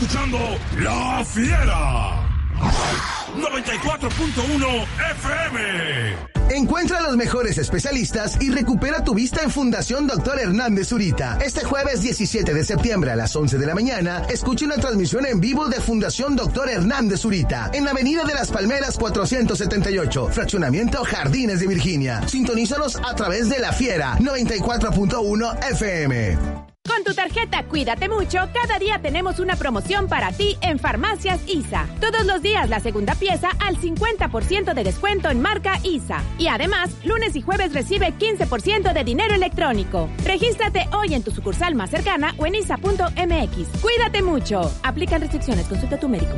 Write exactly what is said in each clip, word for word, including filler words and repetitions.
escuchando La Fiera. noventa y cuatro punto uno F M. Encuentra a los mejores especialistas y recupera tu vista en Fundación Doctor Hernández Zurita. Este jueves diecisiete de septiembre a las once de la mañana, escucha una transmisión en vivo de Fundación Doctor Hernández Zurita en la Avenida de las Palmeras cuatrocientos setenta y ocho, Fraccionamiento Jardines de Virginia. Sintonízanos a través de La Fiera noventa y cuatro punto uno F M. Con tu tarjeta Cuídate Mucho, cada día tenemos una promoción para ti en Farmacias I S A. Todos los días la segunda pieza al cincuenta por ciento de descuento en marca I S A. Y además, lunes y jueves recibe quince por ciento de dinero electrónico. Regístrate hoy en tu sucursal más cercana o en isa punto m x. Cuídate Mucho. Aplican restricciones. Consulta a tu médico.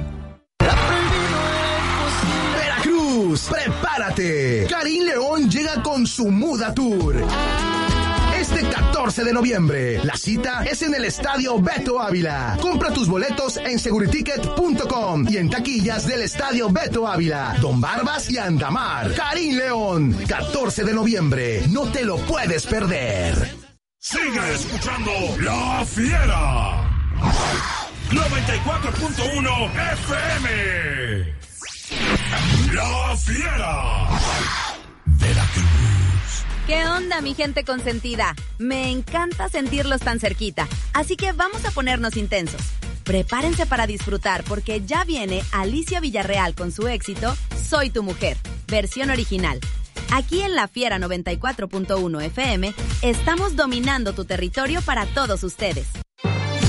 Veracruz, prepárate. Karim León llega con su Muda Tour. Este catorce de noviembre, la cita es en el Estadio Beto Ávila. Compra tus boletos en seguriticket punto com y en taquillas del Estadio Beto Ávila, Don Barbas y Andamar. Karim León, catorce de noviembre, no te lo puedes perder. Sigue escuchando La Fiera. noventa y cuatro punto uno F M. La Fiera. Veracruz. ¿Qué onda, mi gente consentida? Me encanta sentirlos tan cerquita, así que vamos a ponernos intensos. Prepárense para disfrutar porque ya viene Alicia Villarreal con su éxito Soy tu mujer, versión original. Aquí en La Fiera noventa y cuatro punto uno F M estamos dominando tu territorio para todos ustedes.